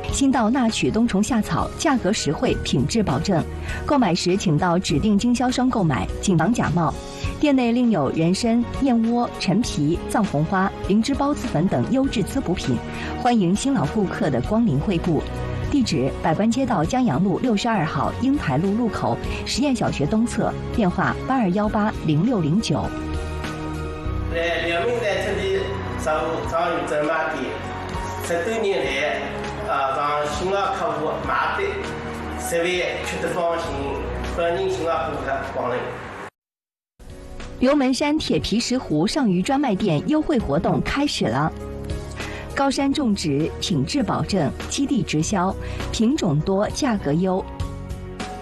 新到纳曲冬虫夏草，价格实惠，品质保证。购买时请到指定经销商购买，谨防假冒。店内另有人参、燕窝、陈皮、藏红花、灵芝孢子粉等优质滋补品，欢迎新老顾客的光临惠顾。地址：百官街道江阳路62号英台路路口实验小学东侧，电话82180609。 两名在这里商务张有正买店，10多年来，让新老客户买的食饭吃得放心，欢迎新老顾客光临。 刘门山铁皮石斛上虞专卖店优惠活动开始了。高山种植，品质保证，基地直销，品种多，价格优。